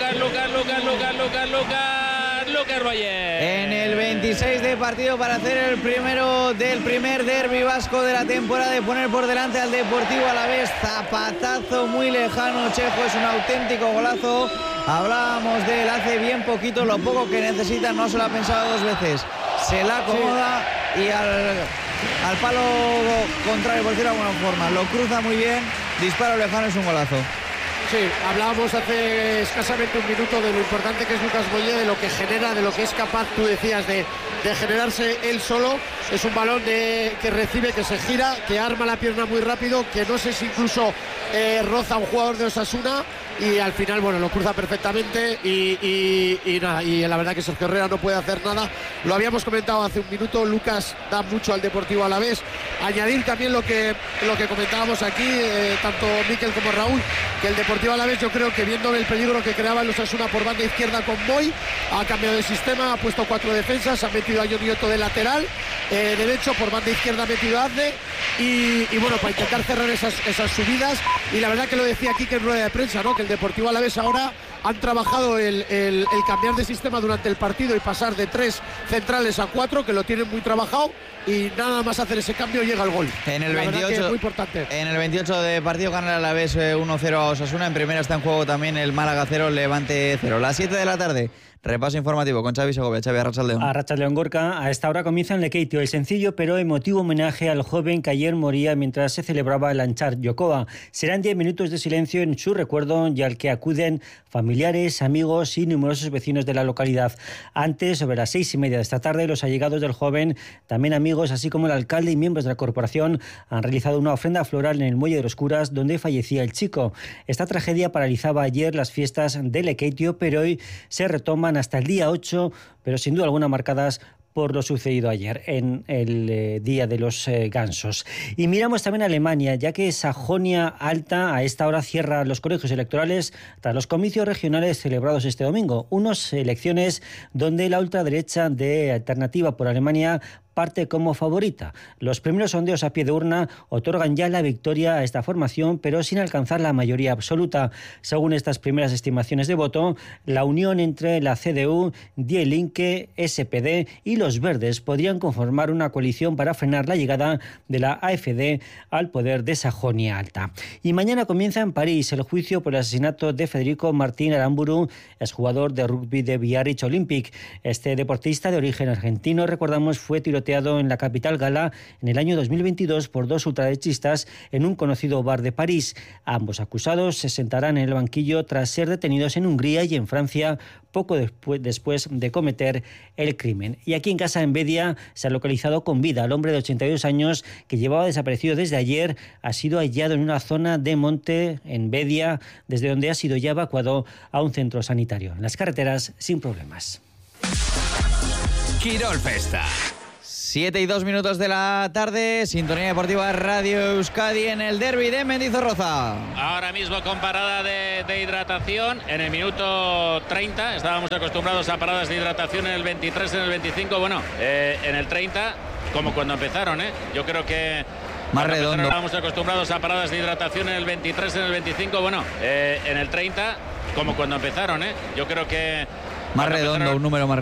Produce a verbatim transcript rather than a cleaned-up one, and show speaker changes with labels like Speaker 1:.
Speaker 1: Lucas, Lucas, Lucas, Lucas, Lucas, Lucas, Lucas Boyer.
Speaker 2: En el veintiséis de partido para hacer el primero del primer derbi vasco de la temporada, de poner por delante al Deportivo Alavés. Zapatazo muy lejano, Chejo, es un auténtico golazo. Hablábamos de él hace bien poquito, lo poco que necesita, no se lo ha pensado dos veces. Se la acomoda sí. y al, al palo contrario, por decirlo de alguna forma, lo cruza muy bien, disparo lejano, es un golazo.
Speaker 3: Sí, hablábamos hace escasamente un minuto de lo importante que es Lucas Boyer, de lo que genera, de lo que es capaz, tú decías, de, de generarse él solo. Es un balón de, que recibe, que se gira, que arma la pierna muy rápido, que no sé si incluso eh, roza a un jugador de Osasuna, y al final, bueno, lo cruza perfectamente y, y, y nada, y la verdad que Sergio Herrera no puede hacer nada. Lo habíamos comentado hace un minuto, Lucas da mucho al Deportivo Alavés. Añadir también lo que, lo que comentábamos aquí, eh, tanto Mikel como Raúl, que el Deportivo Alavés, yo creo que viendo el peligro que creaba el Osasuna por banda izquierda con Moy, ha cambiado de sistema, ha puesto cuatro defensas, ha metido a Johnny Otto de lateral eh, derecho, por banda izquierda ha metido a Azde y, y bueno, para intentar cerrar esas, esas subidas. Y la verdad que lo decía aquí que en rueda de prensa, ¿no? Que el Deportivo Alavés ahora han trabajado el, el, el cambiar de sistema durante el partido y pasar de tres centrales a cuatro, que lo tienen muy trabajado, y nada más hacer ese cambio llega el gol.
Speaker 2: En el veintiocho,
Speaker 3: muy importante.
Speaker 2: En el veintiocho de partido gana el Alavés uno cero a Osasuna. En primera está en juego también el Málaga cero, Levante cero. Las siete de la tarde. Repaso informativo con Xavi Segovia. Xavi, Arratsaldeon.
Speaker 4: Arratsaldeon, Gorka. A esta hora comienza en Lekeitio el sencillo pero emotivo homenaje al joven que ayer moría mientras se celebraba el Anchar Jokoa. Serán diez minutos de silencio en su recuerdo y al que acuden familiares, amigos y numerosos vecinos de la localidad. Antes, sobre las seis y media de esta tarde, los allegados del joven, también amigos, así como el alcalde y miembros de la corporación, han realizado una ofrenda floral en el Muelle de los Curas, donde fallecía el chico. Esta tragedia paralizaba ayer las fiestas de Lekeitio, pero hoy se retoman hasta el día ocho, pero sin duda alguna marcadas por lo sucedido ayer en el eh, Día de los eh, Gansos. Y miramos también a Alemania, ya que Sajonia Alta a esta hora cierra los colegios electorales tras los comicios regionales celebrados este domingo. Unas elecciones donde la ultraderecha de Alternativa por Alemania parte como favorita. Los primeros sondeos a pie de urna otorgan ya la victoria a esta formación, pero sin alcanzar la mayoría absoluta. Según estas primeras estimaciones de voto, la unión entre la C D U, Die Linke, S P D y los Verdes podrían conformar una coalición para frenar la llegada de la A F D al poder de Sajonia Alta. Y mañana comienza en París el juicio por el asesinato de Federico Martín Aramburu, exjugador de rugby de Biarritz Olympic. Este deportista de origen argentino, recordamos, fue tiroteado en la capital gala en el año dos mil veintidós por dos ultraderechistas en un conocido bar de París. Ambos acusados se sentarán en el banquillo tras ser detenidos en Hungría y en Francia poco después, después de cometer el crimen. Y aquí en casa, en Bedia, se ha localizado con vida al hombre de ochenta y dos años que llevaba desaparecido desde ayer. Ha sido hallado en una zona de monte en Bedia, desde donde ha sido ya evacuado a un centro sanitario. En las carreteras, sin problemas.
Speaker 5: Quirol Festa.
Speaker 2: Siete y dos minutos de la tarde, Sintonía Deportiva Radio Euskadi en el derbi de Mendizorroza.
Speaker 1: Ahora mismo con parada de, de hidratación en el minuto treinta. Estábamos acostumbrados a paradas de hidratación en el veintitrés, en el veinticinco. Bueno, eh, en el treinta, como cuando empezaron, ¿eh? Yo creo que
Speaker 2: más redondo.
Speaker 1: Estábamos acostumbrados a paradas de hidratación en el veintitrés, en el veinticinco. Bueno, eh, en el treinta, como cuando empezaron, ¿eh? Yo creo que
Speaker 2: más redondo, un número más